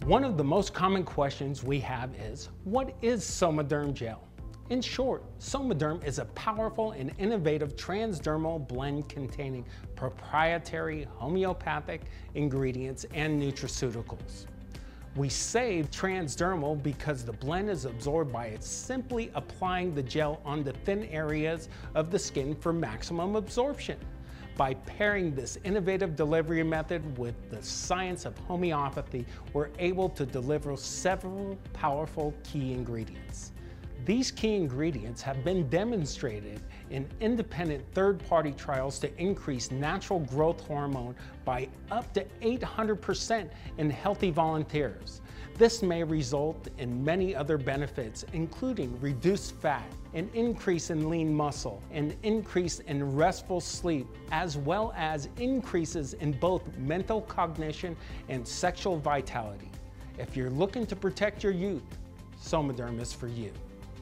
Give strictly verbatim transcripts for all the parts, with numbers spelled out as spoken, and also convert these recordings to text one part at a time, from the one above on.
One of the most common questions we have is, what is Somaderm gel? In short, Somaderm is a powerful and innovative transdermal blend containing proprietary homeopathic ingredients and nutraceuticals. We say transdermal because the blend is absorbed by simply applying the gel on the thin areas of the skin for maximum absorption. By pairing this innovative delivery method with the science of homeopathy, we're able to deliver several powerful key ingredients. These key ingredients have been demonstrated in independent third-party trials to increase natural growth hormone by up to eight hundred percent in healthy volunteers. This may result in many other benefits, including reduced fat, an increase in lean muscle, an increase in restful sleep, as well as increases in both mental cognition and sexual vitality. If you're looking to protect your youth, Somaderm is for you.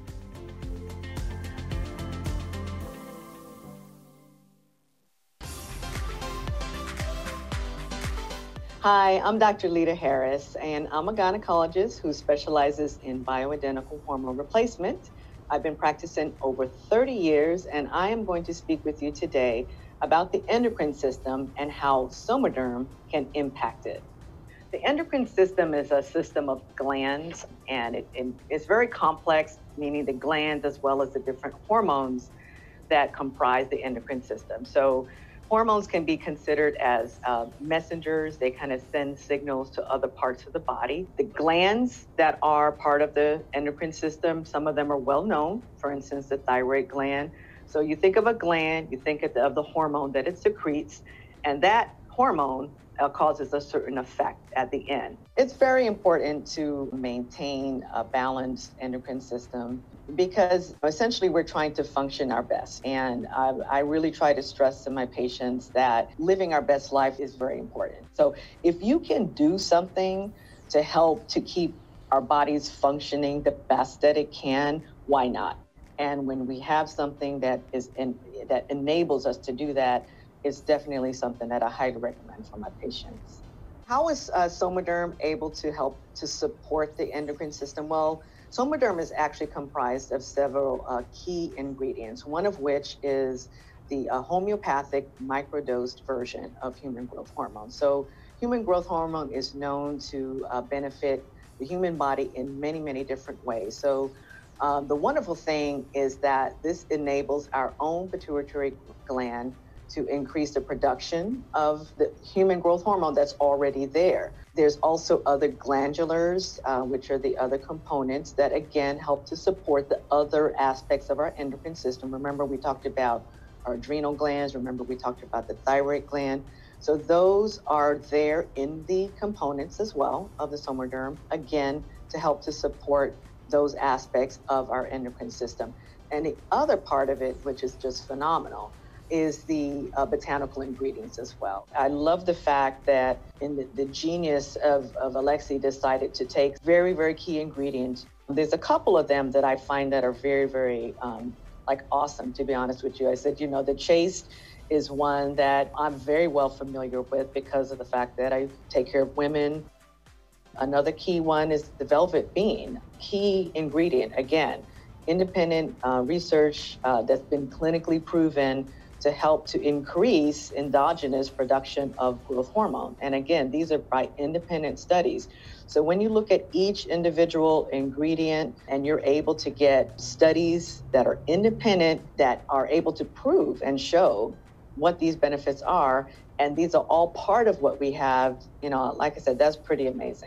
Hi, I'm Doctor Lita Harris, and I'm a gynecologist who specializes in bioidentical hormone replacement. I've been practicing over thirty years, and I am going to speak with you today about the endocrine system and how Somaderm can impact it. The endocrine system is a system of glands, and it, it, it's very complex, meaning the glands as well as the different hormones that comprise the endocrine system. So hormones can be considered as uh, messengers. They kind of send signals to other parts of the body. The glands that are part of the endocrine system, some of them are well known, for instance, the thyroid gland. So you think of a gland, you think of the, of the hormone that it secretes, and that hormone uh, causes a certain effect at the end. It's very important to maintain a balanced endocrine system because essentially we're trying to function our best. And I, I really try to stress to my patients that living our best life is very important. So if you can do something to help to keep our bodies functioning the best that it can, why not? And when we have something that is in, that enables us to do that, it's definitely something that I highly recommend for my patients. How is uh, Somaderm able to help to support the endocrine system? Well, Somaderm is actually comprised of several uh, key ingredients, one of which is the uh, homeopathic microdosed version of human growth hormone. So human growth hormone is known to uh, benefit the human body in many, many different ways. So uh, the wonderful thing is that this enables our own pituitary gland to increase the production of the human growth hormone that's already there. There's also other glandulars, uh, which are the other components that again help to support the other aspects of our endocrine system. Remember, we talked about our adrenal glands. Remember, we talked about the thyroid gland. So those are there in the components as well of the Somaderm, again, to help to support those aspects of our endocrine system. And the other part of it, which is just phenomenal, is the uh, botanical ingredients as well. I love the fact that in the, the genius of, of Alexi decided to take very, very key ingredients. There's a couple of them that I find that are very, very um, like awesome, to be honest with you. I said, you know, the chaste is one that I'm very well familiar with because of the fact that I take care of women. Another key one is the velvet bean. Key ingredient, again, independent uh, research uh, that's been clinically proven to help to increase endogenous production of growth hormone. And again, these are by independent studies. So when you look at each individual ingredient and you're able to get studies that are independent, that are able to prove and show what these benefits are, and these are all part of what we have, you know, like I said, that's pretty amazing.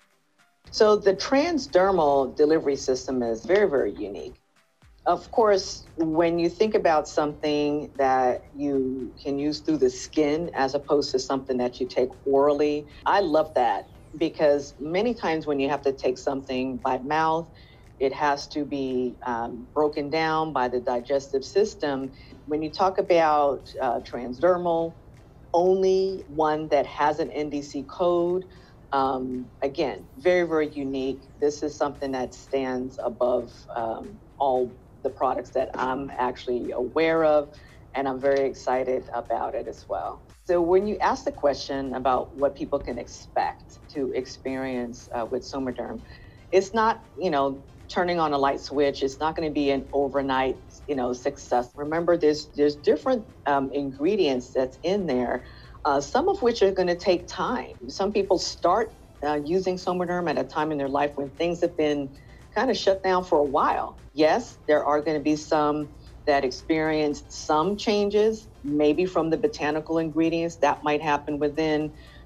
So the transdermal delivery system is very, very unique. Of course, when you think about something that you can use through the skin as opposed to something that you take orally, I love that because many times when you have to take something by mouth, it has to be um, broken down by the digestive system. When you talk about uh, transdermal, only one that has an N D C code, um, again, very, very unique. This is something that stands above um, all the products that I'm actually aware of, and I'm very excited about it as well. So when you ask the question about what people can expect to experience uh, with Somaderm, it's not, you know, turning on a light switch. It's not going to be an overnight, you know, success. Remember, there's there's different um, ingredients that's in there, uh, some of which are going to take time. Some people start uh, using Somaderm at a time in their life when things have been kind of shut down for a while. Yes, there are going to be some that experienced some changes, maybe from the botanical ingredients that might happen within